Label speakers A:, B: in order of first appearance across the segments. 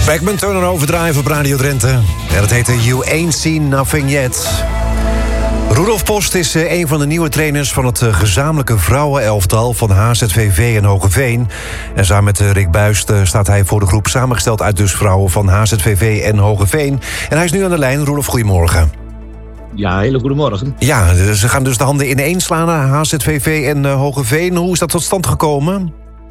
A: Backman Turner Overdrive op Radio Drenthe. En dat heette You Ain't Seen Nothing Yet. Roelof Post is een van de nieuwe trainers van het gezamenlijke vrouwenelftal van HZVV en Hogeveen. En samen met Rick Buist staat hij voor de groep samengesteld uit dus vrouwen van HZVV en Hogeveen. En hij is nu aan de lijn. Roelof, goedemorgen.
B: Ja, hele goedemorgen.
A: Ja, ze gaan dus de handen ineen slaan, HZVV en Hogeveen. Hoe is dat tot stand gekomen?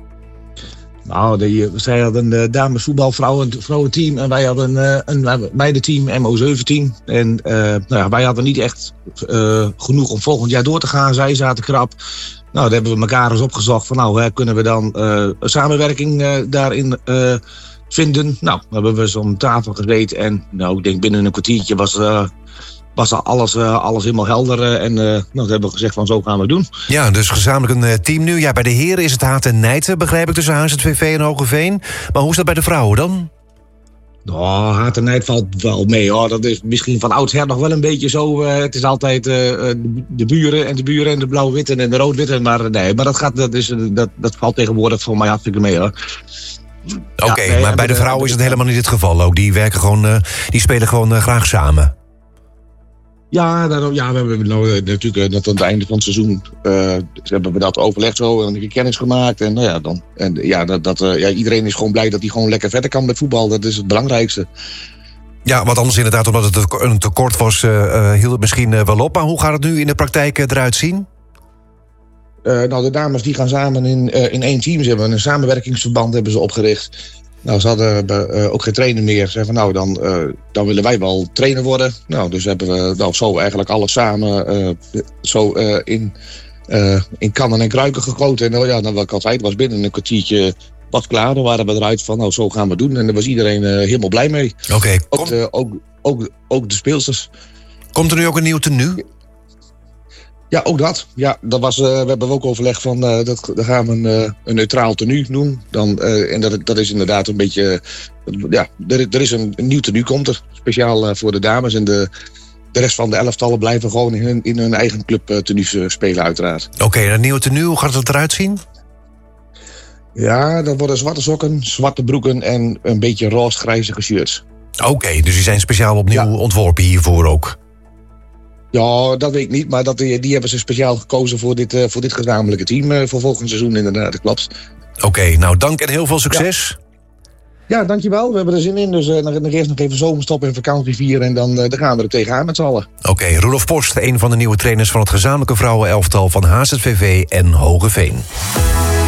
B: Nou, zij hadden een damesvoetbal vrouwenteam en wij hadden een meidenteam, MO17. En wij hadden niet echt genoeg om volgend jaar door te gaan. Zij zaten krap. Nou, daar hebben we elkaar eens opgezocht van kunnen we dan een samenwerking daarin vinden. Nou, dan hebben we eens om tafel gezeten en ik denk binnen een kwartiertje was alles helemaal helder. En dat hebben we gezegd van zo gaan we doen.
A: Ja, dus gezamenlijk een team nu. Ja, bij de heren is het haat en nijd, begrijp ik, tussen HZVV en Hogeveen. Maar hoe is dat bij de vrouwen dan?
B: Haat en nijd valt wel mee. Dat is misschien van oudsher nog wel een beetje zo. Het is altijd de buren en de blauw-witte en de rood-witte. Maar nee, maar dat valt tegenwoordig voor mij hartstikke mee, hoor.
A: Oké, maar bij de vrouwen is het helemaal niet het geval ook. Die werken gewoon, die spelen gewoon graag samen.
B: Ja, we hebben natuurlijk net aan het einde van het seizoen hebben we dat overlegd zo en kennis gemaakt. En iedereen is gewoon blij dat hij gewoon lekker verder kan met voetbal. Dat is het belangrijkste. Ja,
A: wat anders inderdaad, omdat het een tekort was, hield het misschien wel op. Maar hoe gaat het nu in de praktijk eruit zien?
B: De dames die gaan samen in één team. Ze hebben een samenwerkingsverband hebben ze opgericht. Nou, ze hadden ook geen trainer meer. Ze zeiden van dan willen wij wel trainer worden. Nou, dus hebben we zo eigenlijk alles samen in kannen en kruiken gegoten. En wat ik al zei, het was binnen een kwartiertje wat klaar. Dan waren we eruit van zo gaan we doen. En daar was iedereen helemaal blij mee.
A: Oké.
B: Ook de speelsters.
A: Komt er nu ook een nieuw tenue?
B: Ja, ook dat. Ja, we hebben ook overleg van dan gaan we een neutraal tenue doen. Dat is inderdaad een beetje. Er is een nieuw tenue komt er. Speciaal voor de dames. En de rest van de elftallen blijven gewoon in hun eigen club tenue spelen, uiteraard.
A: Oké, een nieuwe tenue, hoe gaat het eruit zien?
B: Ja, dat worden zwarte sokken, zwarte broeken en een beetje roze-grijzige shirts.
A: Oké, dus die zijn speciaal opnieuw ontworpen hiervoor ook?
B: Ja, dat weet ik niet, maar die hebben ze speciaal gekozen voor dit gezamenlijke team voor volgend seizoen inderdaad, dat klopt.
A: Oké, dank en heel veel succes.
B: Ja, dankjewel. We hebben er zin in, dus dan eerst nog even zomerstop en vakantie vieren en dan gaan we er tegenaan met z'n allen.
A: Oké, Roelof Post, een van de nieuwe trainers van het gezamenlijke vrouwenelftal van HZVV en Hogeveen.